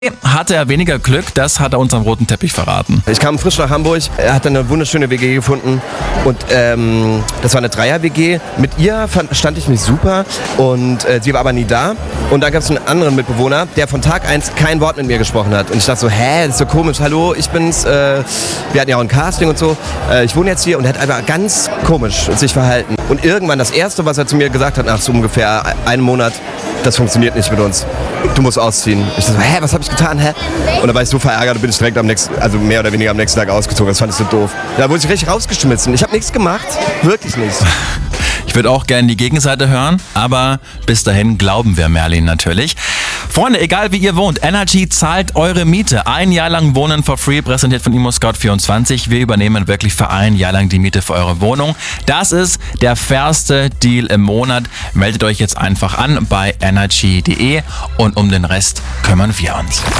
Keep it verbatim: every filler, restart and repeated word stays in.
Hatte er weniger Glück, das hat er uns am roten Teppich verraten. Ich kam frisch nach Hamburg, er hat dann eine wunderschöne W G gefunden und ähm, das war eine Dreier-W G. Mit ihr fand, stand ich mich super und äh, sie war aber nie da. Und dann gab es einen anderen Mitbewohner, der von Tag eins kein Wort mit mir gesprochen hat. Und ich dachte so, hä, das ist so komisch, hallo, ich bin's. Äh, wir hatten ja auch ein Casting und so. Äh, ich wohne jetzt hier und er hat einfach ganz komisch sich verhalten. Und irgendwann das Erste, was er zu mir gesagt hat, nach so ungefähr einem Monat, das funktioniert nicht mit uns. Du musst ausziehen. Ich dachte so, hä, was habe ich getan, hä? Und dann war ich so verärgert und bin ich direkt am nächsten, also mehr oder weniger am nächsten Tag ausgezogen. Das fand ich so doof. Da wurde ich richtig rausgeschmissen. Ich habe nichts gemacht. Wirklich nichts. Ich würde auch gerne die Gegenseite hören, aber bis dahin glauben wir Merlin natürlich. Freunde, egal wie ihr wohnt, Energy zahlt eure Miete. Ein Jahr lang Wohnen for free, präsentiert von ImmoScout vierundzwanzig. Wir übernehmen wirklich für ein Jahr lang die Miete für eure Wohnung. Das ist der fairste Deal im Monat. Meldet euch jetzt einfach an bei energy punkt de und um den Rest kümmern wir uns.